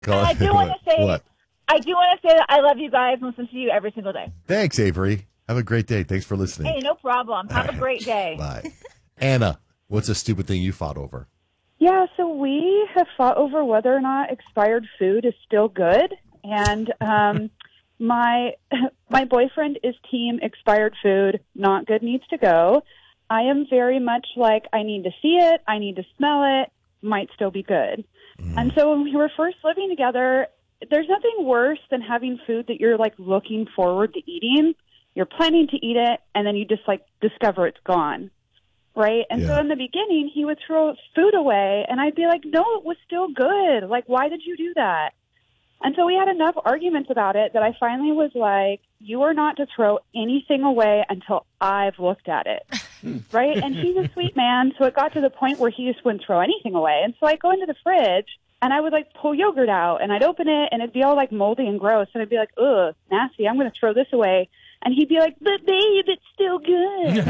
And I do want to say, What? that I love you guys and listen to you every single day. Thanks, Avery. Have a great day. Thanks for listening. Hey, no problem. Have a great day. Bye. Anna, what's a stupid thing you fought over? Yeah, so we have fought over whether or not expired food is still good. And my boyfriend is team expired food, not good, needs to go. I am very much like, I need to see it, I need to smell it, might still be good. And so when we were first living together, there's nothing worse than having food that you're like looking forward to eating. You're planning to eat it, and then you just like discover it's gone. Right? And so in the beginning, he would throw food away, and I'd be like, no, it was still good. Like, why did you do that? And so we had enough arguments about it that I finally was like, you are not to throw anything away until I've looked at it. Right? And he's a sweet man, so it got to the point where he just wouldn't throw anything away. And so I'd go into the fridge, and I would, like, pull yogurt out, and I'd open it, and it'd be all, like, moldy and gross. And I'd be like, ugh, nasty, I'm going to throw this away. And he'd be like, but babe, it's still good.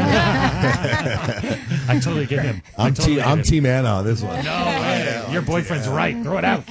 I totally get him. I'm Team Anna on this one. No way. Your boyfriend's right. Throw it out.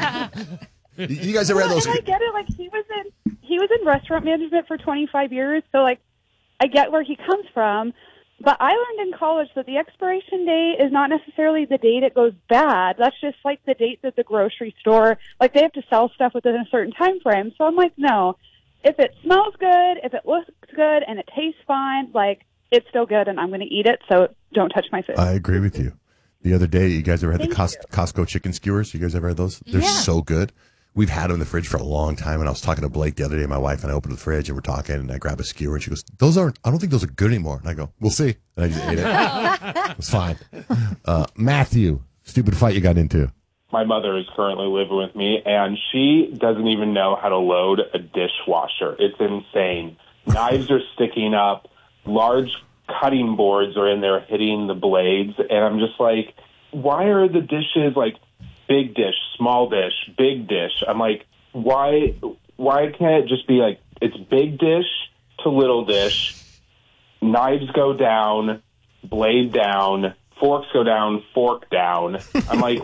You guys ever had those? And I get it. Like, he was in restaurant management for 25 years, so, like, I get where he comes from. But I learned in college that the expiration date is not necessarily the date it goes bad. That's just like the date that the grocery store, like they have to sell stuff within a certain time frame. So I'm like, no, if it smells good, if it looks good, and it tastes fine, like it's still good, and I'm going to eat it. So don't touch my food. I agree with you. The other day, you guys ever had the Costco chicken skewers? You guys ever had those? They're so good. We've had them in the fridge for a long time, and I was talking to Blake the other day, my wife, and I opened the fridge, and we're talking, and I grab a skewer, and she goes, I don't think those are good anymore. And I go, we'll see. And I just ate it. It was fine. Matthew, stupid fight you got into. My mother is currently living with me, and she doesn't even know how to load a dishwasher. It's insane. Knives are sticking up. Large cutting boards are in there hitting the blades, and I'm just like, why are the dishes like big dish, small dish, big dish? I'm like, why can't it just be like, it's big dish to little dish, knives go down, blade down, forks go down, fork down. I'm like,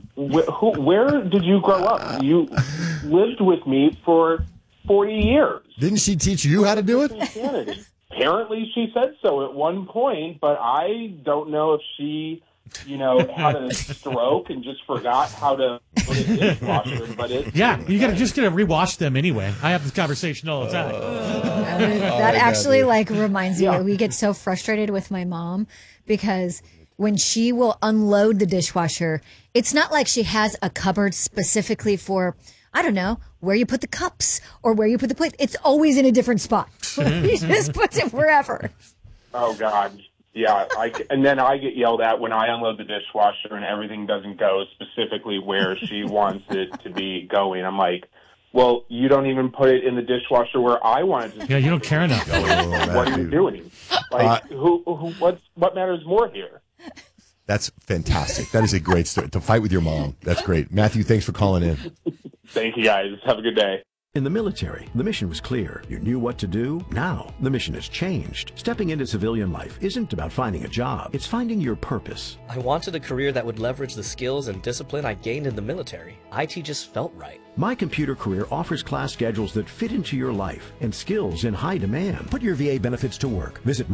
where did you grow up? You lived with me for 40 years. Didn't she teach you how to do it? Apparently she said so at one point, but I don't know if she had a stroke and just forgot how to put a dishwasher. But you gotta rewash them anyway. I have this conversation all the time. That actually reminds me. We get so frustrated with my mom because when she will unload the dishwasher, it's not like she has a cupboard specifically for, I don't know, where you put the cups or where you put the plate. It's always in a different spot. He just puts it wherever. Oh God. Yeah, and then I get yelled at when I unload the dishwasher and everything doesn't go specifically where she wants it to be going. I'm like, well, you don't even put it in the dishwasher where I want it to. Yeah, you don't care enough. What are you doing? Like, what matters more here? That's fantastic. That is a great story. To fight with your mom. That's great. Matthew, thanks for calling in. Thank you, guys. Have a good day. In the military, the mission was clear. You knew what to do. Now, the mission has changed. Stepping into civilian life isn't about finding a job. It's finding your purpose. I wanted a career that would leverage the skills and discipline I gained in the military. IT just felt right. My Computer Career offers class schedules that fit into your life and skills in high demand. Put your VA benefits to work. Visit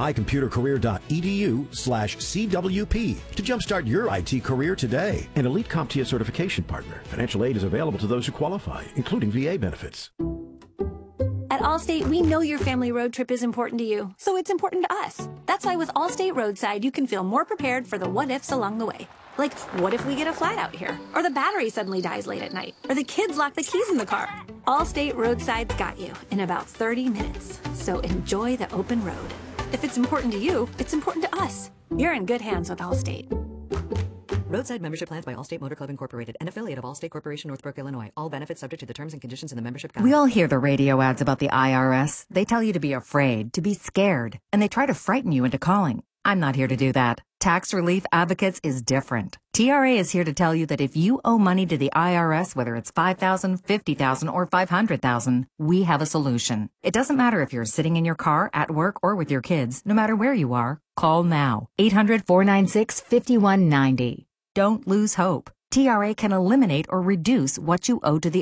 mycomputercareer.edu/CWP to jumpstart your IT career today. An elite CompTIA certification partner. Financial aid is available to those who qualify, including VA benefits. At Allstate, we know your family road trip is important to you, so it's important to us. That's why with Allstate Roadside, you can feel more prepared for the what-ifs along the way. Like, what if we get a flat out here? Or the battery suddenly dies late at night? Or the kids lock the keys in the car? Allstate Roadside's got you in about 30 minutes. So enjoy the open road. If it's important to you, it's important to us. You're in good hands with Allstate. Roadside membership plans by Allstate Motor Club Incorporated, an affiliate of Allstate Corporation, Northbrook, Illinois. All benefits subject to the terms and conditions in the membership guide. We all hear the radio ads about the IRS. They tell you to be afraid, to be scared, and they try to frighten you into calling. I'm not here to do that. Tax Relief Advocates is different. TRA is here to tell you that if you owe money to the IRS, whether it's $5,000, $50,000, or $500,000, we have a solution. It doesn't matter if you're sitting in your car, at work, or with your kids. No matter where you are, call now. 800-496-5190. Don't lose hope. TRA can eliminate or reduce what you owe to the